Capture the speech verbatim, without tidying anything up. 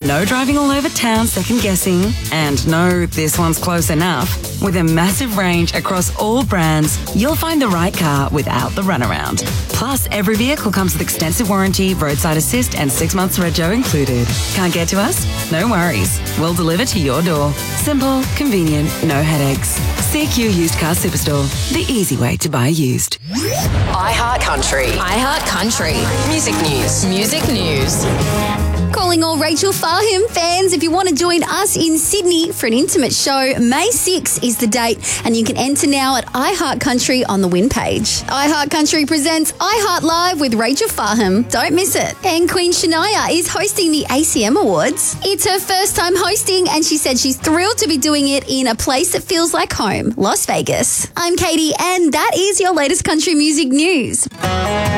No driving all over town second guessing. And no, this one's close enough. With a massive range across all brands, you'll find the right car without the runaround. Plus, every vehicle comes with extensive warranty, roadside assist, and six months rego included. Can't get to us? No worries. We'll deliver to your door. Simple, convenient, no headaches. C Q Used Car Superstore, the easy way to buy used. iHeart Country. iHeart Country. Music news. Music news. Calling all Rachel Farham fans, if you want to join us in Sydney for an intimate show, May sixth is the date, and you can enter now at iHeart Country on the win page. iHeart Country presents iHeart Live with Rachel Farham. Don't miss it. And Queen Shania is hosting the A C M Awards. It's her first time hosting, and she said she's thrilled to be doing it in a place that feels like home, Las Vegas. I'm Katie, and that is your latest country music news.